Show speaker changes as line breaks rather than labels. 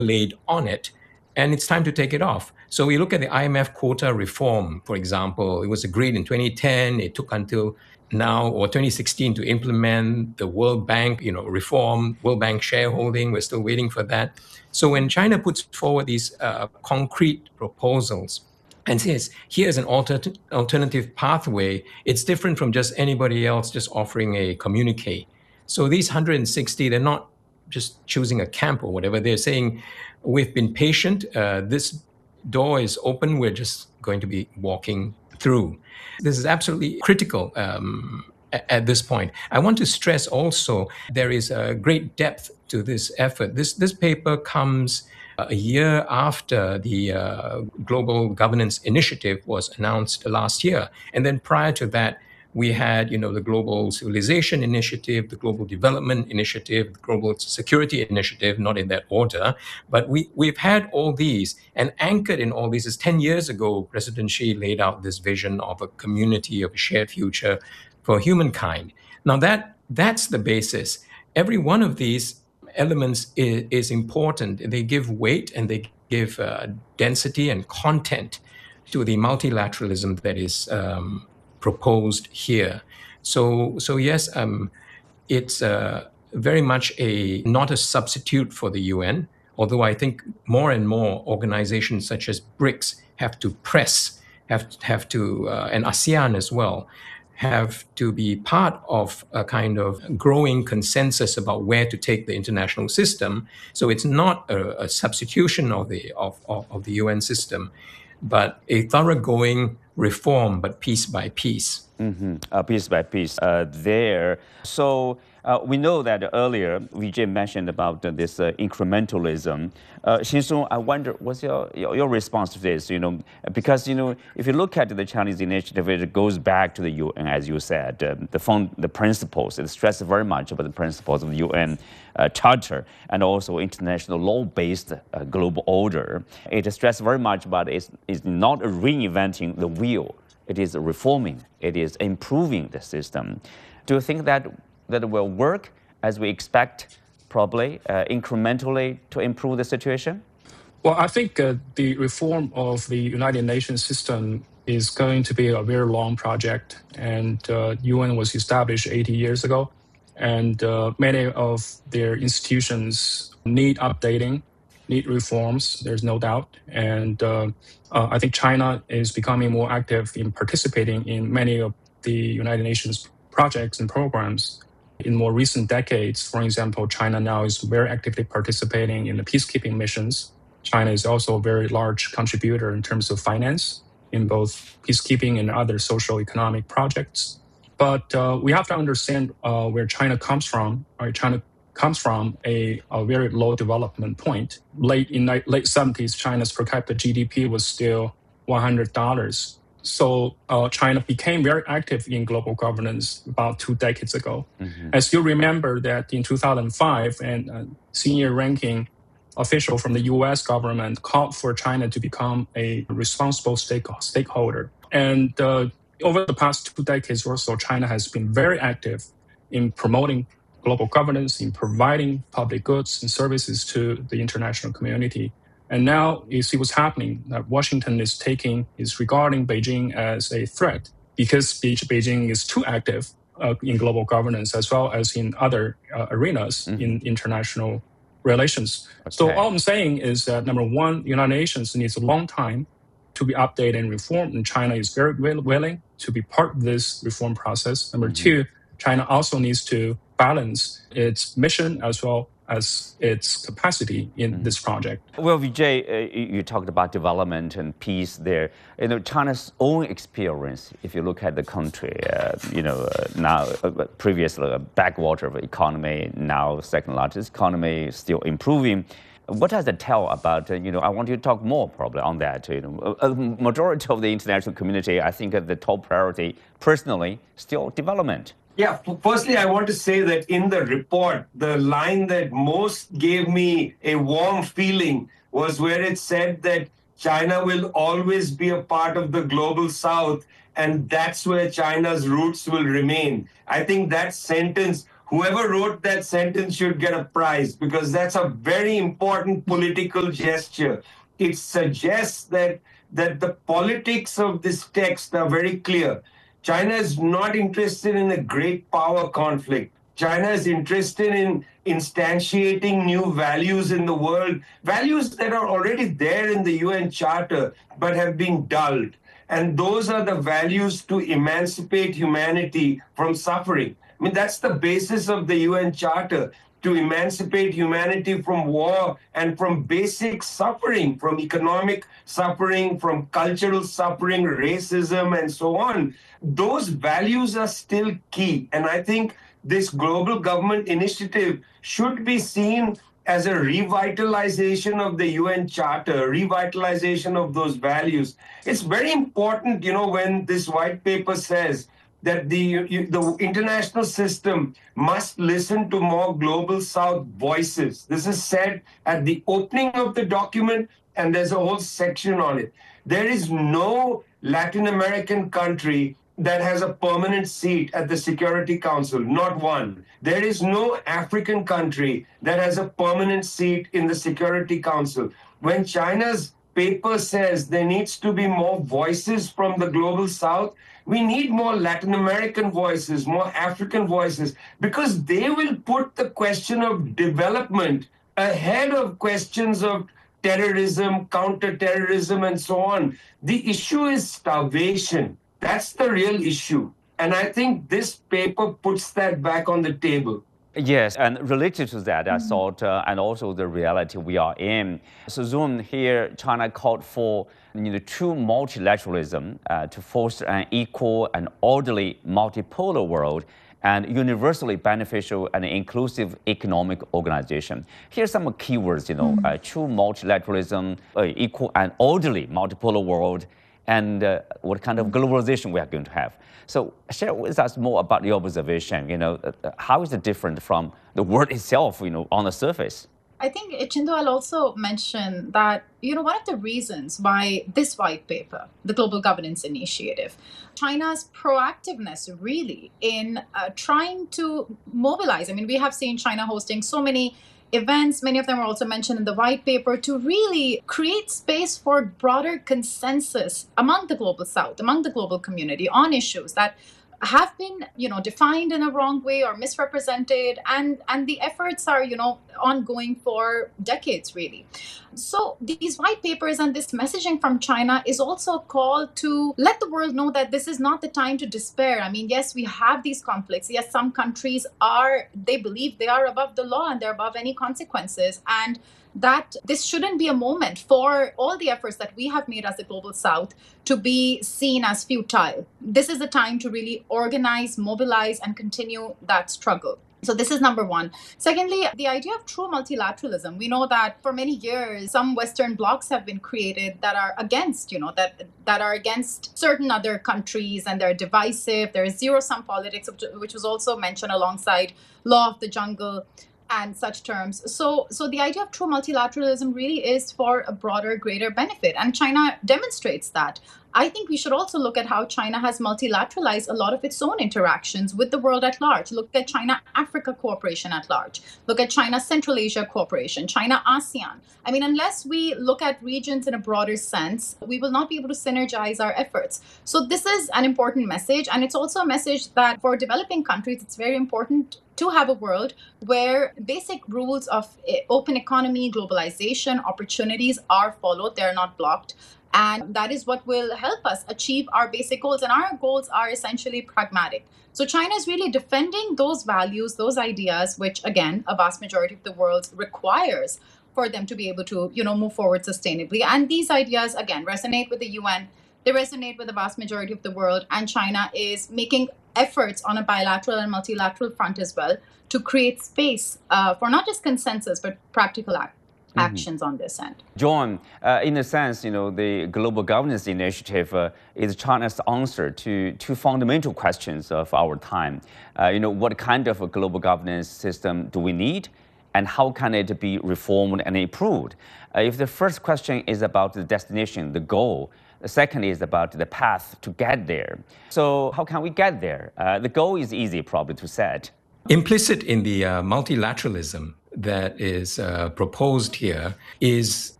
laid on it, and it's time to take it off. So we look at the IMF quota reform, for example. It was agreed in 2010. It took until now or 2016 to implement the World Bank, reform, World Bank shareholding. We're still waiting for that. So when China puts forward these concrete proposals and says, here's an alternative pathway, it's different from just anybody else just offering a communique. So these 160, they're not just choosing a camp or whatever. They're saying, we've been patient. This door is open. We're just going to be walking through. This is absolutely critical at this point. I want to stress also there is a great depth to this effort. This paper comes a year after the Global Governance Initiative was announced last year. And then prior to that, we had, the Global Civilization Initiative, the Global Development Initiative, the Global Security Initiative, not in that order. But we've had all these, and anchored in all these is 10 years ago, President Xi laid out this vision of a community of a shared future for humankind. Now that's the basis. Every one of these elements is important. They give weight and they give density and content to the multilateralism that is proposed here. So yes, it's very much not a substitute for the UN, although I think more and more organizations such as BRICS have to press, have to, and ASEAN as well, have to be part of a kind of growing consensus about where to take the international system. So it's not a substitution of the UN system, but a thoroughgoing reform, but piece by piece.
Piece by piece there. So we know that earlier Vijay mentioned about this incrementalism. Xin-Song, I wonder, what's your response to this? Because if you look at the Chinese initiative, it goes back to the UN, as you said, the principles. It stresses very much about the principles of the UN Charter and also international law-based global order. It stresses very much about it's not reinventing the wheel. It is reforming. It is improving the system. Do you think that will work as we expect, probably incrementally, to improve the situation?
Well, I think the reform of the United Nations system is going to be a very long project. And UN was established 80 years ago. And many of their institutions need updating, need reforms, there's no doubt. And I think China is becoming more active in participating in many of the United Nations projects and programs. In more recent decades, for example, China now is very actively participating in the peacekeeping missions. China is also a very large contributor in terms of finance in both peacekeeping and other social economic projects. But we have to understand where China comes from. Right? China comes from a very low development point. Late 70s, China's per capita GDP was still $100. So China became very active in global governance about 2 decades ago. As you remember that in 2005, a senior ranking official from the US government called for China to become a responsible stakeholder. And over the past 2 decades or so, China has been very active in promoting global governance, in providing public goods and services to the international community. And now you see what's happening, that Washington is regarding Beijing as a threat because Beijing is too active in global governance as well as in other arenas in international relations. Okay. So all I'm saying is that, number one, the United Nations needs a long time to be updated and reformed, and China is very willing to be part of this reform process. Number two, China also needs to balance its mission as well as its capacity in this project.
Well, Vijay, you talked about development and peace there. China's own experience, if you look at the country, now previously a backwater of economy, now second largest economy, still improving. What does it tell about, I want you to talk more probably on that. A majority of the international community, I think the top priority, personally, still development.
Yeah, firstly, I want to say that in the report, the line that most gave me a warm feeling was where it said that China will always be a part of the global south, and that's where China's roots will remain. I think that sentence whoever wrote that sentence should get a prize because that's a very important political gesture. It suggests that the politics of this text are very clear. China is not interested in a great power conflict. China is interested in instantiating new values in the world, values that are already there in the UN Charter but have been dulled. And those are the values to emancipate humanity from suffering. I mean, that's the basis of the UN Charter, to emancipate humanity from war and from basic suffering, from economic suffering, from cultural suffering, racism, and so on. Those values are still key. And I think this global government initiative should be seen as a revitalization of the UN Charter, revitalization of those values. It's very important, when this white paper says that the international system must listen to more global South voices. This is said at the opening of the document, and there's a whole section on it. There is no Latin American country that has a permanent seat at the Security Council, not one. There is no African country that has a permanent seat in the Security Council. When China's paper says there needs to be more voices from the global South, we need more Latin American voices, more African voices, because they will put the question of development ahead of questions of terrorism, counterterrorism, and so on. The issue is starvation. That's the real issue. And I think this paper puts that back on the table.
Yes, and related to that, I thought, and also the reality we are in. So, Zoom here, China called for true multilateralism to foster an equal and orderly multipolar world and universally beneficial and inclusive economic organization. Here's some keywords, true multilateralism, equal and orderly multipolar world, and what kind of globalization we are going to have. So share with us more about your observation. How is it different from the word itself, on the surface?
I think, Chindu, I'll also mention that, one of the reasons why this white paper, the Global Governance Initiative, China's proactiveness really in trying to mobilize. I mean, we have seen China hosting so many events, many of them are also mentioned in the white paper, to really create space for broader consensus among the global South, among the global community on issues that have been, defined in a wrong way or misrepresented, and the efforts are, ongoing for decades, really. So these white papers and this messaging from China is also a call to let the world know that this is not the time to despair. I mean, yes, we have these conflicts. Yes, some countries they believe they are above the law and they're above any consequences, and that this shouldn't be a moment for all the efforts that we have made as the global South to be seen as futile. This is the time to really organize, mobilize, and continue that struggle. So this is number one. Secondly, the idea of true multilateralism. We know that for many years, some Western blocs have been created that are against, that are against certain other countries, and they're divisive. There is zero-sum politics, which was also mentioned alongside law of the jungle and such terms. So the idea of true multilateralism really is for a broader, greater benefit. And China demonstrates that. I think we should also look at how China has multilateralized a lot of its own interactions with the world at large. Look at China-Africa cooperation at large. Look at China-Central Asia cooperation, China-ASEAN. I mean, unless we look at regions in a broader sense, we will not be able to synergize our efforts. So this is an important message. And it's also a message that for developing countries, it's very important to have a world where basic rules of open economy, globalization, opportunities are followed. They're not blocked. And that is what will help us achieve our basic goals. And our goals are essentially pragmatic. So China is really defending those values, those ideas, which, again, a vast majority of the world requires for them to be able to, move forward sustainably. And these ideas, again, resonate with the UN. They resonate with the vast majority of the world. And China is making efforts on a bilateral and multilateral front as well to create space for not just consensus, but practical actions on this end.
John, in a sense, the Global Governance Initiative is China's answer to two fundamental questions of our time. What kind of a global governance system do we need, and how can it be reformed and improved? If the first question is about the destination, the goal, the second is about the path to get there. So how can we get there? The goal is easy probably to set.
Implicit in the multilateralism that is proposed here is